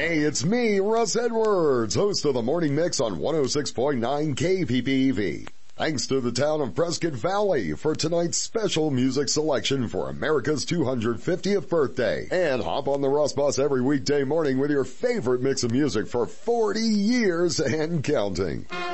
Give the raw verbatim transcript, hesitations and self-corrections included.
Hey, it's me, Russ Edwards, host of the Morning Mix on one oh six point nine K P P V. Thanks to the town of Prescott Valley for tonight's special music selection for America's two hundred fiftieth birthday. And hop on the Russ Bus every weekday morning with your favorite mix of music for forty years and counting.